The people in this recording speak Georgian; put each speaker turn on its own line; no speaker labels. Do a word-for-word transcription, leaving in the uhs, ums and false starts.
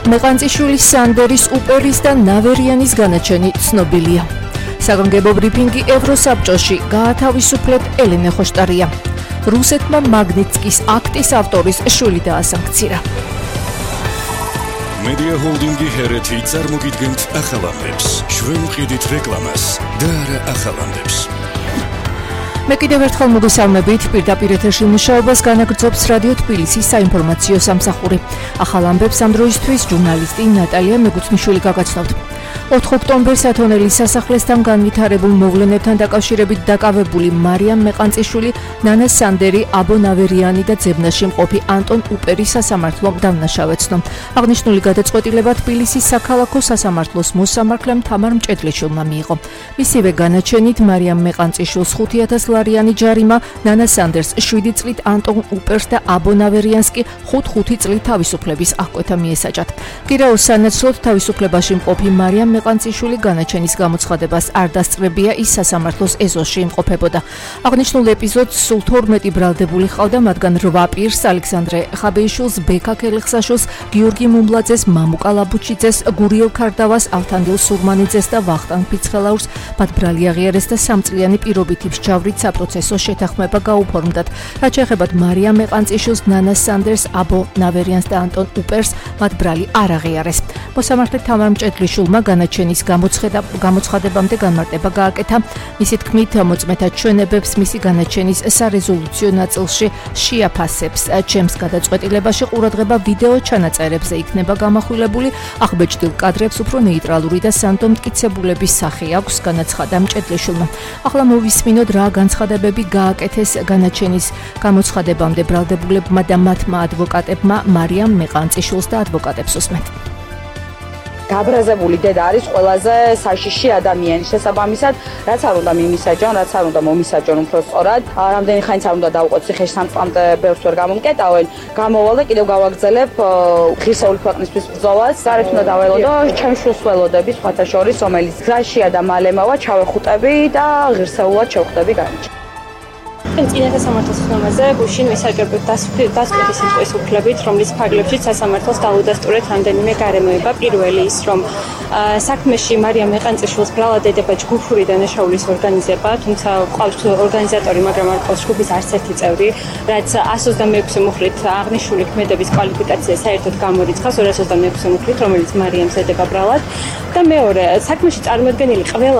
მეყანწიშვილის სანდერის უპერის და ნავერიანის განაჩენი ცნობილია. საგანგებო ბრიფინგი ევროსაბჭოში გაათავისუფლეთ ელენე ხოშტარია. რუსეთმა მაგნიტსკის აქტის ავტორის შვილი დაასანქცირა.
მედია ჰოლდინგი ჰერეთი წარმოგიდგენთ ახალ ამბებს. ჩვენ ვყიდით რეკლამას და არა ახალ ამბებს.
მე კიდევ ერთხელ მოგესალმებით, პირდაპირ ეთერში მუშაობას განაგრძობს რადიო თბილისის საინფორმაციო სამსახური. ახალ ამბებს ამ დროისთვის ჟურნალისტი ნატალია მეგუთმიშვილი გაგაცნობთ. ოთხ ოქტომბერს ათონელის სასახლესთან განვითარებულ მოვლენებთან დაკავშირებით დაკავებული მარიამ მეყანწიშვილი, ნანა სანდერი, აბო ნავერიანი და ძებნაში მყოფი ანტონ უპერის სასამართლომ დავნაშავეცნო. აღნიშნული გადაწყვეტილება თბილისის საქალაქო სასამართლოს მოსამართლემ თამარ მჭედლიშვილმა მიიღო. მისივე განაჩენით მარიამ მეყანწიშვილს ხუთი ათას ლარიანი ჯარიმა, ნანა სანდერს შვიდი წლით, ანტონ უპერს და აბო ნავერიანს კი ხუთ-ხუთი წლით თავისუფლების აღკვეთა მიესაჯათ. გირაოს სანაცვლოდ თავისუფლებაში მყოფი მარიამ მეყანწიშვილი განაჩენის გამოცხადებას არ დასწრებია, ის სასამართლოს ეზოში იმყოფებოდა. აღნიშნულ ეპიზოდს სულ თორმეტი ბრალდებული ჰყავდა, მათგან რვა პირს: ალექსანდრე ხაბეიშვილს, ბექა ქელიხსაშვილს, გიორგი მუმლაძეს, მამუკა ლაბუჩიძეს, გურიელ ქარდავას, ავთანდილ სურმანიძეს და ვახტანგ ფიცხელაურს მათ ბრალი აღიარეს და სამწლიანი პირობითი მსჯავრით საპროცესო შეთანხმება გაუფორმდათ. რაც შეეხება მარიამ მეყანწიშვილს, ნანა სანდერს, აბო ნავერიანს და ანტონ უპერს მათ ბრალი არ აღიარეს. მოსამართლე თამარ მჭედლიშვილმა განაჩენის გამოცხადებამდე განმარტება გააკეთა. მისი თქმით, მოწმეთა ჩვენებებს მისი განაჩენის სარეზოლუციო ნაწილში შეაფასებს. ჩემს გადაწყვეტილებაში ყურადღება ვიდეო ჩანაწერებზე იქნება გამახვილებული, აღბეჭდილ კადრებს უფრო ნეიტრალური და სანდო მტკიცებულების სახე აქვს, განაცხადა მჭედლიშვილმა. ახლა მოვისმინოთ, რა განცხადებები გააკეთეს განაჩენის გამოცხადებამდე ბრალდებულებმა და მათმა ადვოკატებმა. მარიამ მეყანწიშვილს და ადვოკატებს უსმენთ.
გაბრაზებული დედა არის ყველაზე საშიში ადამიანი, შესაბამისად, რაც არ უნდა მიმისაჯონ, რაც არ უნდა მომისაჯონ უფრო სწორად. რამდენი ხანიც არ უნდა დავუყოთ ციხეში, სამ წლამდე ბევრს ვერ გამომკეტავენ. გამოვალ და კიდევ გავაგრძელებ ღირსეული ქვეყნისთვის ბრძოლას. გარეთ უნდა დაველოდო, ჩემს შვილს ველოდები სხვათა შორის, რომელიც გზაშია და მალემავა ჩავეხუტები და ღირსეულად შევხვდები განჯა.
წინათა სამართლის ხსნამაზე გუშინ ვისაჯობებ დასკვეთის სიტყვის უფლებით, რომლის ფარგლებშიც სასამართლოს დაუდასტურეთ რამდენიმე გარემოება. პირველი ის, რომ საქმეში მარიამ მეყანწიშვილს ბრალად ედება ჯგუფური დანაშაულის ორგანიზება, თუმცა ყავს ორგანიზატორი, მაგრამ არ ყავს ჯგუფის არც ერთი წევრი, რაც εκατს ოცდამეექვსე მუხლით აღნიშნული ქმედების კვალიფიკაცია საერთოდ გამორიცხავს ორას ოცდამეექვსე მუხლით, რომელიც მარიამს ედება ბრალად. და მეორე, საქმეში წარმოდგენილი ყველა